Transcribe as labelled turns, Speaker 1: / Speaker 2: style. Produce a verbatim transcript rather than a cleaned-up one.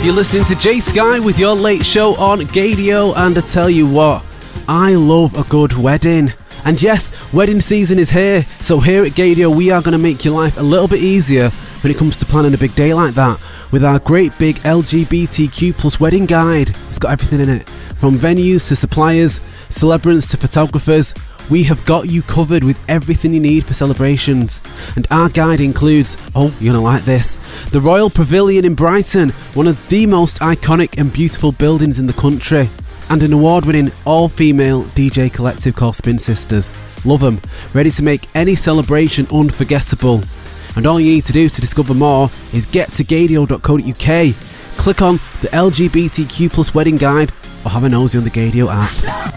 Speaker 1: You're listening to Jay Sky with your late show on Gadio, and I tell you what, I love a good wedding. And yes, wedding season is here, so here at Gadio we are going to make your life a little bit easier when it comes to planning a big day like that with our great big L G B T Q plus wedding guide. It's got everything in it, from venues to suppliers, celebrants to photographers. We have got you covered with everything you need for celebrations. And our guide includes, oh, you're going to like this, the Royal Pavilion in Brighton, one of the most iconic and beautiful buildings in the country, and an award-winning all-female D J collective called Spin Sisters. Love them, ready to make any celebration unforgettable. And all you need to do to discover more is get to gadio dot co dot uk, click on the L G B T Q plus wedding guide, or have a nosy on the Gadio app.